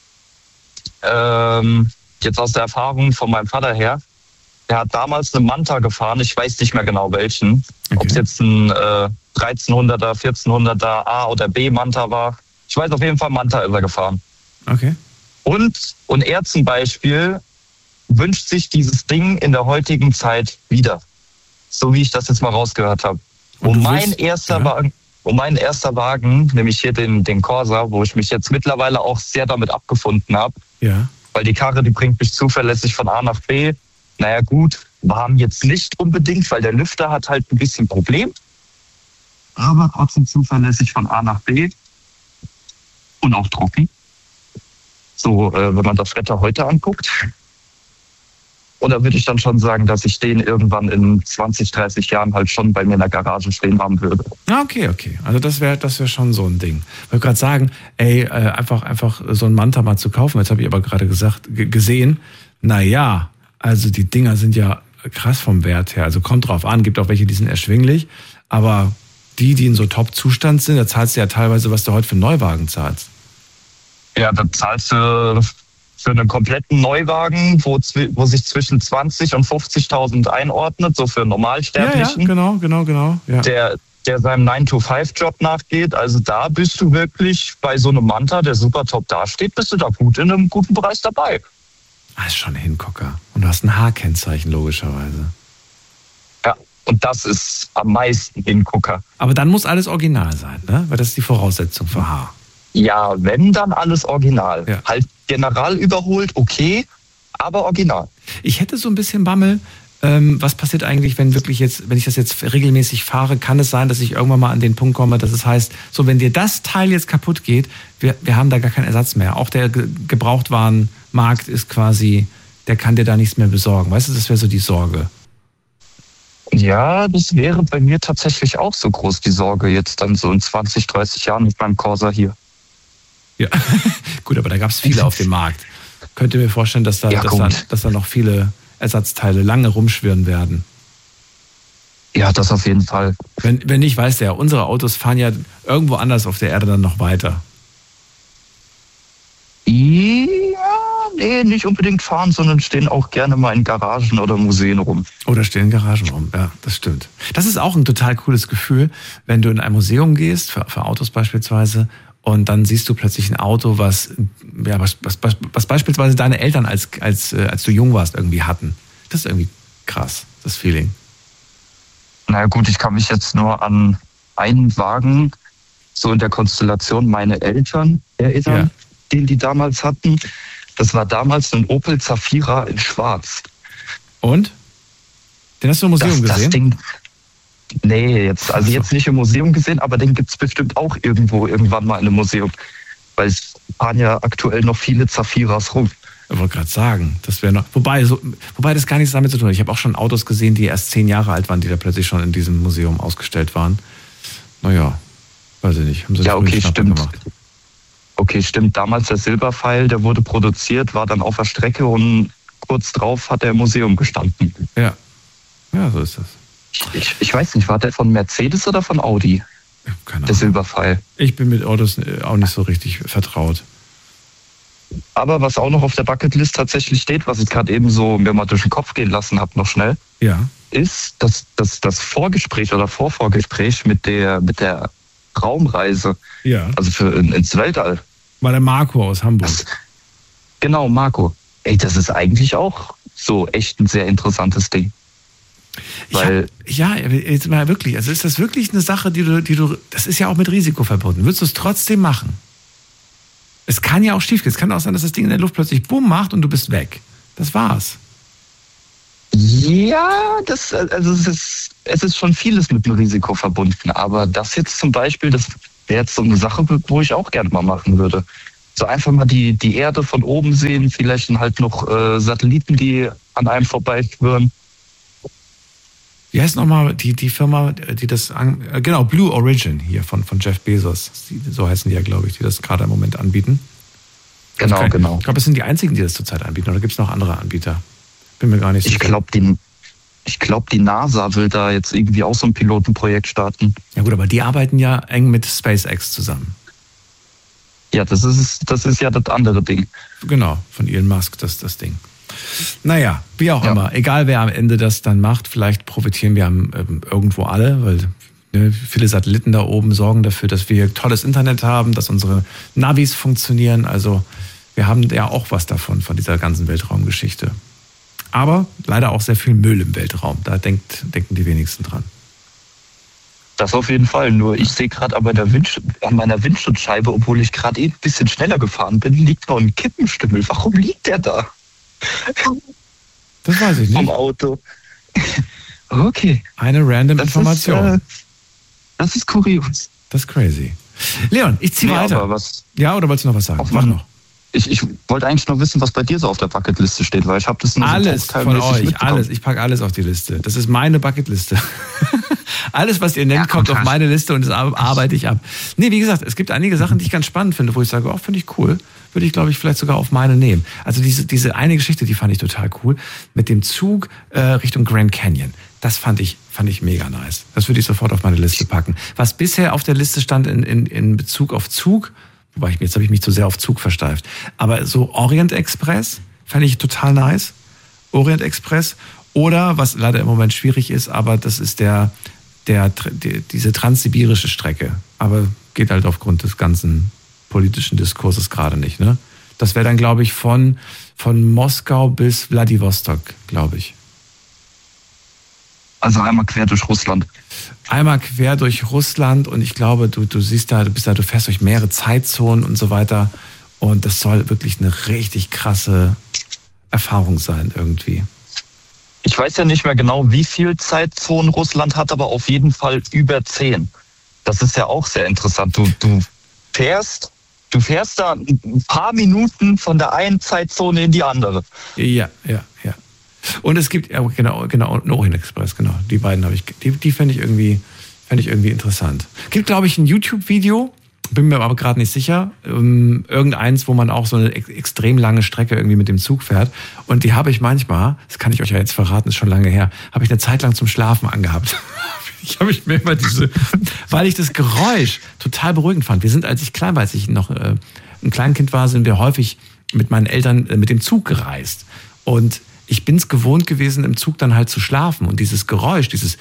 F: jetzt aus der Erfahrung von meinem Vater her, der hat damals eine Manta gefahren, ich weiß nicht mehr genau welchen, ob es jetzt ein 1300er, 1400er A oder B Manta war. Ich weiß auf jeden Fall, Manta ist er gefahren.
A: Okay.
F: Und er zum Beispiel wünscht sich dieses Ding in der heutigen Zeit wieder. So wie ich das jetzt mal rausgehört habe. Und mein erster Wagen, nämlich hier den Corsa, wo ich mich jetzt mittlerweile auch sehr damit abgefunden habe.
A: Ja.
F: Weil die Karre, die bringt mich zuverlässig von A nach B. Naja gut, warm jetzt nicht unbedingt, weil der Lüfter hat halt ein bisschen Problem. Aber trotzdem zuverlässig von A nach B. Und auch trocken. So, wenn man das Wetter heute anguckt. Und da würde ich dann schon sagen, dass ich den irgendwann in 20, 30 Jahren halt schon bei mir in der Garage stehen haben würde.
A: Okay. Also das wär schon so ein Ding. Ich wollte gerade sagen, einfach so ein Manta mal zu kaufen. Jetzt habe ich aber gerade gesehen, naja, also die Dinger sind ja krass vom Wert her. Also kommt drauf an, gibt auch welche, die sind erschwinglich. Aber die in so Top-Zustand sind, da zahlst du ja teilweise, was du heute für einen Neuwagen zahlst.
F: Ja, da zahlst du für einen kompletten Neuwagen, wo sich zwischen 20 und 50.000 einordnet, so für Normalsterblichen.
A: Ja, genau. Ja.
F: Der seinem 9-to-5-Job nachgeht. Also da bist du wirklich bei so einem Manta, der super top dasteht, bist du da gut in einem guten Bereich dabei.
A: Das ist schon ein Hingucker. Und du hast ein H-Kennzeichen, logischerweise.
F: Ja, und das ist am meisten Hingucker.
A: Aber dann muss alles original sein, ne? Weil das ist die Voraussetzung für H.
F: Ja, wenn, dann alles original.
A: Ja.
F: Halt general überholt, okay, aber original.
A: Ich hätte so ein bisschen Bammel, was passiert eigentlich, wenn ich das jetzt regelmäßig fahre, kann es sein, dass ich irgendwann mal an den Punkt komme, dass es heißt, so wenn dir das Teil jetzt kaputt geht, wir haben da gar keinen Ersatz mehr. Auch der Gebrauchtwarenmarkt ist quasi, der kann dir da nichts mehr besorgen. Weißt du, das wäre so die Sorge.
F: Ja, das wäre bei mir tatsächlich auch so groß, die Sorge jetzt dann so in 20, 30 Jahren mit meinem Corsa hier.
A: Ja, gut, aber da gab es viele auf dem Markt. Könnt ihr mir vorstellen, dass da noch viele Ersatzteile lange rumschwirren werden?
F: Ja, das auf jeden Fall.
A: Wenn nicht, weißt du ja, unsere Autos fahren ja irgendwo anders auf der Erde dann noch weiter.
F: Ja, nee, nicht unbedingt fahren, sondern stehen auch gerne mal in Garagen oder Museen rum.
A: Oder stehen in Garagen rum, ja, das stimmt. Das ist auch ein total cooles Gefühl, wenn du in ein Museum gehst, für Autos beispielsweise, und dann siehst du plötzlich ein Auto, was beispielsweise deine Eltern, als du jung warst, irgendwie hatten. Das ist irgendwie krass, das Feeling.
F: Na gut, ich kann mich jetzt nur an einen Wagen, so in der Konstellation meine Eltern erinnern, den die damals hatten. Das war damals ein Opel Zafira in Schwarz.
A: Und? Den hast du im Museum gesehen?
F: Das Ding, nee, jetzt nicht im Museum gesehen, aber den gibt's bestimmt auch irgendwann mal in einem Museum. Weil es fahren ja aktuell noch viele Zafiras rum.
A: Ich wollte gerade sagen, das wäre noch. Wobei das gar nichts damit zu tun hat. Ich habe auch schon Autos gesehen, die erst 10 Jahre alt waren, die da plötzlich schon in diesem Museum ausgestellt waren. Naja, weiß ich nicht. Haben sie
F: okay, stimmt.
A: Gemacht.
F: Okay, stimmt. Damals der Silberpfeil, der wurde produziert, war dann auf der Strecke und kurz drauf hat er im Museum gestanden.
A: Ja, so ist das.
F: Ich weiß nicht, war der von Mercedes oder von Audi?
A: Keine Ahnung.
F: Der Silberpfeil.
A: Ich bin mit Autos auch nicht so richtig vertraut.
F: Aber was auch noch auf der Bucketlist tatsächlich steht, was ich gerade eben so mir mal durch den Kopf gehen lassen habe, noch schnell, ist das Vorgespräch oder Vorvorgespräch mit der Raumreise. Ja. Also ins Weltall.
A: War der Marco aus Hamburg.
F: Genau, Marco. Ey, das ist eigentlich auch so echt ein sehr interessantes Ding.
A: Jetzt mal wirklich, also ist das wirklich eine Sache, die du, das ist ja auch mit Risiko verbunden. Würdest du es trotzdem machen? Es kann ja auch schief gehen. Es kann auch sein, dass das Ding in der Luft plötzlich bumm macht und du bist weg. Das war's.
F: Ja, es ist schon vieles mit dem Risiko verbunden, aber das jetzt zum Beispiel, das wäre jetzt so eine Sache, wo ich auch gerne mal machen würde. So einfach mal die Erde von oben sehen, vielleicht dann halt noch Satelliten, die an einem vorbeischwirren.
A: Wie heißt nochmal die Firma, die das genau, Blue Origin hier von Jeff Bezos, so heißen die ja, glaube ich, die das gerade im Moment anbieten.
F: Genau.
A: Ich glaube, es sind die einzigen, die das zurzeit anbieten, oder gibt es noch andere Anbieter? Bin mir gar nicht sicher.
F: Ich glaube, die NASA will da jetzt irgendwie auch so ein Pilotenprojekt starten.
A: Ja gut, aber die arbeiten ja eng mit SpaceX zusammen.
F: Ja, das ist ja das andere Ding.
A: Genau, von Elon Musk, das Ding. Naja, wie auch immer. Egal, wer am Ende das dann macht, vielleicht profitieren wir irgendwo alle, weil viele Satelliten da oben sorgen dafür, dass wir tolles Internet haben, dass unsere Navis funktionieren. Also wir haben ja auch was davon, von dieser ganzen Weltraumgeschichte. Aber leider auch sehr viel Müll im Weltraum. Da denken die wenigsten dran.
F: Das auf jeden Fall. Nur ich sehe gerade an meiner Windschutzscheibe, obwohl ich gerade ein bisschen schneller gefahren bin, liegt noch ein Kippenstümmel. Warum liegt der da?
A: Das weiß ich nicht.
F: Vom Auto. Okay.
A: Eine random Information.
F: Das ist kurios.
A: Das ist crazy. Leon, ich ziehe weiter. Ja, oder wolltest du noch was sagen? Mach noch.
F: Ich wollte eigentlich noch wissen, was bei dir so auf der Bucketliste steht, weil ich habe das nur
A: alles von euch, alles. Ich packe alles auf die Liste. Das ist meine Bucketliste. Alles, was ihr nennt, kommt auf meine Liste und das arbeite ich ab. Nee, wie gesagt, es gibt einige Sachen, die ich ganz spannend finde, wo ich sage, finde ich cool. Würde ich, glaube ich, vielleicht sogar auf meine nehmen. Also diese eine Geschichte, die fand ich total cool. Mit dem Zug Richtung Grand Canyon. Das fand ich mega nice. Das würde ich sofort auf meine Liste packen. Was bisher auf der Liste stand in Bezug auf Zug, wobei jetzt habe ich mich zu sehr auf Zug versteift. Aber so Orient Express fand ich total nice. Orient Express. Oder, was leider im Moment schwierig ist, aber das ist diese transsibirische Strecke. Aber geht halt aufgrund des ganzen politischen Diskurses gerade nicht, ne? Das wäre dann, glaube ich, von Moskau bis Wladiwostok, glaube ich.
F: Also einmal quer durch Russland.
A: Einmal quer durch Russland und ich glaube, du fährst durch mehrere Zeitzonen und so weiter und das soll wirklich eine richtig krasse Erfahrung sein irgendwie.
F: Ich weiß ja nicht mehr genau, wie viel Zeitzonen Russland hat, aber auf jeden Fall über 10. Das ist ja auch sehr interessant. Du fährst da ein paar Minuten von der einen Zeitzone in die andere.
A: Ja. Und es gibt, genau, einen Orient Express, genau. Die beiden habe ich, die fände ich irgendwie interessant. Gibt, glaube ich, ein YouTube-Video, bin mir aber gerade nicht sicher, irgendeins, wo man auch so eine extrem lange Strecke irgendwie mit dem Zug fährt. Und die habe ich manchmal, das kann ich euch ja jetzt verraten, ist schon lange her, habe ich eine Zeit lang zum Schlafen angehabt. Weil ich das Geräusch total beruhigend fand. Wir sind, als ich noch ein Kleinkind war, sind wir häufig mit meinen Eltern mit dem Zug gereist. Und ich bin es gewohnt gewesen, im Zug dann halt zu schlafen. Und dieses Geräusch, dieses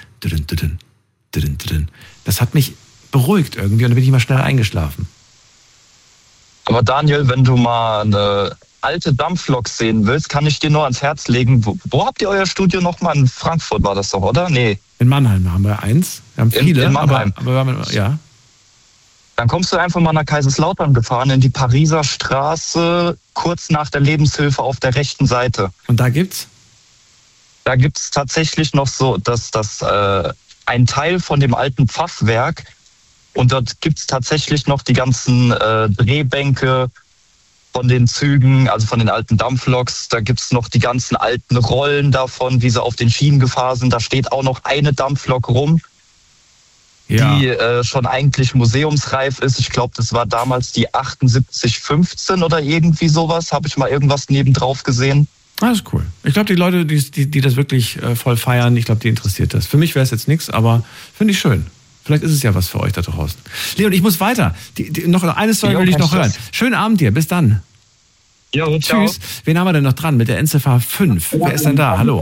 A: das hat mich beruhigt irgendwie und dann bin ich mal schnell eingeschlafen.
F: Aber Daniel, wenn du mal eine alte Dampflok sehen willst, kann ich dir nur ans Herz legen. Wo habt ihr euer Studio nochmal? In Frankfurt war das doch, oder? Nee.
A: In Mannheim haben wir eins. Wir haben viele,
F: in Mannheim.
A: aber ja.
F: Dann kommst du einfach mal nach Kaiserslautern gefahren, in die Pariser Straße, kurz nach der Lebenshilfe auf der rechten Seite.
A: Und da gibt's?
F: Da gibt's tatsächlich noch so, dass ein Teil von dem alten Pfaffwerk und dort gibt's tatsächlich noch die ganzen Drehbänke von den Zügen, also von den alten Dampfloks. Da gibt's noch die ganzen alten Rollen davon, wie sie auf den Schienen gefahren sind. Da steht auch noch eine Dampflok rum, die schon eigentlich museumsreif ist. Ich glaube, das war damals die 7815 oder irgendwie sowas. Habe ich mal irgendwas nebendrauf gesehen.
A: Das ist cool. Ich glaube, die Leute, die das wirklich voll feiern, ich glaube, die interessiert das. Für mich wäre es jetzt nichts, aber finde ich schön. Vielleicht ist es ja was für euch da draußen. Leon, ich muss weiter. Noch eine Story will ich noch hören. Schönen Abend dir. Bis dann.
F: Jo, ciao.
A: Tschüss. Wen haben wir denn noch dran mit der Endziffer 5? Wer ist denn da? Hallo.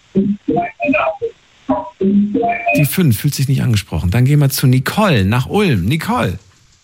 A: Die 5 fühlt sich nicht angesprochen. Dann gehen wir zu Nicole nach Ulm. Nicole.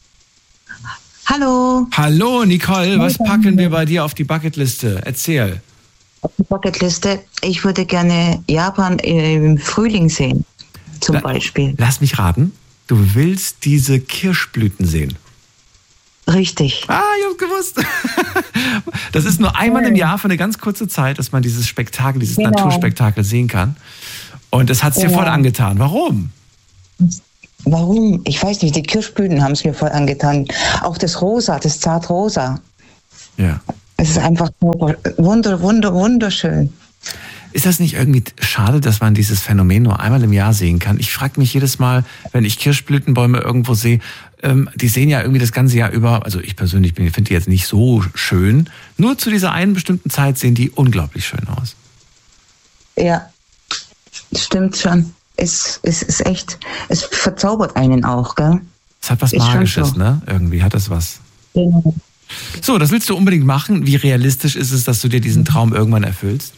G: Hallo.
A: Hallo, Nicole. Was packen wir bei dir auf die Bucketliste? Erzähl.
G: Auf die Bucketliste. Ich würde gerne Japan im Frühling sehen, zum Beispiel.
A: Lass mich raten. Du willst diese Kirschblüten sehen.
G: Richtig.
A: Ah, ich hab's gewusst. Das ist nur einmal im Jahr für eine ganz kurze Zeit, dass man dieses Spektakel, dieses Naturspektakel sehen kann. Und das hat's dir voll angetan. Warum?
G: Warum? Ich weiß nicht, die Kirschblüten haben es mir voll angetan. Auch das Rosa, das Zartrosa.
A: Ja.
G: Es ist einfach wunderschön.
A: Ist das nicht irgendwie schade, dass man dieses Phänomen nur einmal im Jahr sehen kann? Ich frage mich jedes Mal, wenn ich Kirschblütenbäume irgendwo sehe, die sehen ja irgendwie das ganze Jahr über, also ich persönlich finde die jetzt nicht so schön, nur zu dieser einen bestimmten Zeit sehen die unglaublich schön aus.
G: Ja, stimmt schon. Es ist echt, es verzaubert einen auch, gell?
A: Es hat was Magisches, so. Ne? Irgendwie hat das was.
G: Genau.
A: So, das willst du unbedingt machen. Wie realistisch ist es, dass du dir diesen Traum irgendwann erfüllst?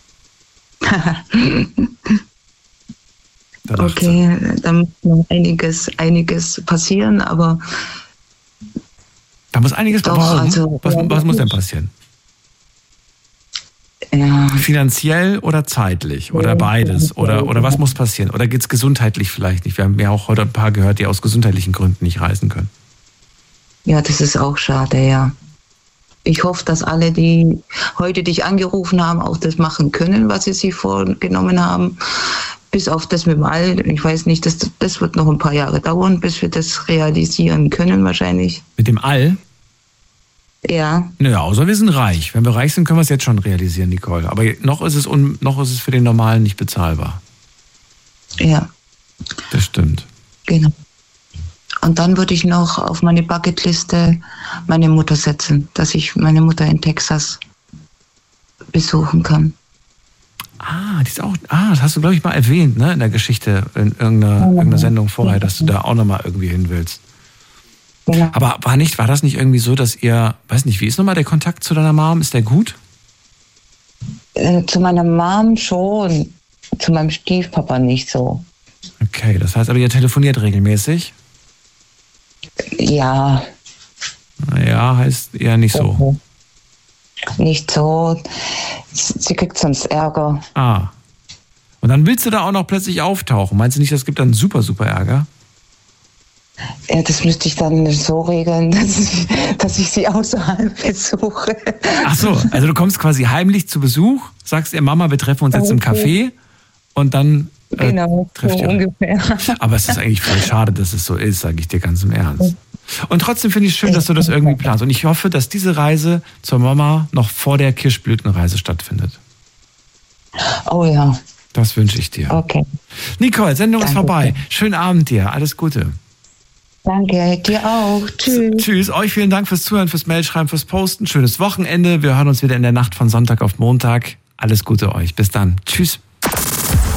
G: Okay, da muss noch einiges passieren, aber...
A: Da muss einiges passieren.
G: Also,
A: was muss denn passieren?
G: Ja.
A: Finanziell oder zeitlich? Oder beides? Oder was muss passieren? Oder geht es gesundheitlich vielleicht nicht? Wir haben ja auch heute ein paar gehört, die aus gesundheitlichen Gründen nicht reisen können.
G: Ja, das ist auch schade, ja. Ich hoffe, dass alle, die heute dich angerufen haben, auch das machen können, was sie sich vorgenommen haben. Bis auf das mit dem All. Ich weiß nicht, das wird noch ein paar Jahre dauern, bis wir das realisieren können wahrscheinlich.
A: Mit dem All?
G: Ja.
A: Naja, außer wir sind reich. Wenn wir reich sind, können wir es jetzt schon realisieren, Nicole. Aber noch ist es für den Normalen nicht bezahlbar.
G: Ja.
A: Das stimmt.
G: Genau. Und dann würde ich noch auf meine Bucketliste meine Mutter setzen, dass ich meine Mutter in Texas besuchen kann.
A: Das hast du, glaube ich, mal erwähnt, ne, in der Geschichte, in irgendeiner Sendung vorher, dass du da auch nochmal irgendwie hin willst.
G: Genau.
A: Aber war das nicht irgendwie so, dass ihr, weiß nicht, wie ist nochmal der Kontakt zu deiner Mom? Ist der gut?
G: Zu meiner Mom schon, zu meinem Stiefpapa nicht so.
A: Okay, das heißt aber, ihr telefoniert regelmäßig?
G: Ja.
A: Naja, heißt eher nicht so.
G: Nicht so. Sie kriegt sonst Ärger.
A: Und dann willst du da auch noch plötzlich auftauchen. Meinst du nicht, das gibt dann super, super Ärger?
G: Ja, das müsste ich dann so regeln, dass ich sie außerhalb besuche.
A: Ach so, also du kommst quasi heimlich zu Besuch, sagst ihr Mama, wir treffen uns jetzt im Café und dann trifft ihr.
G: Ungefähr.
A: Aber es ist eigentlich voll schade, dass es so ist, sage ich dir ganz im Ernst. Und trotzdem finde ich es schön, dass du das irgendwie planst. Und ich hoffe, dass diese Reise zur Mama noch vor der Kirschblütenreise stattfindet.
G: Oh ja.
A: Das wünsche ich dir.
G: Okay.
A: Nicole, Sendung ist vorbei. Schönen Abend dir. Alles Gute.
G: Danke, dir auch. Tschüss.
A: Tschüss. Euch vielen Dank fürs Zuhören, fürs Mailschreiben, fürs Posten. Schönes Wochenende. Wir hören uns wieder in der Nacht von Sonntag auf Montag. Alles Gute euch. Bis dann. Tschüss.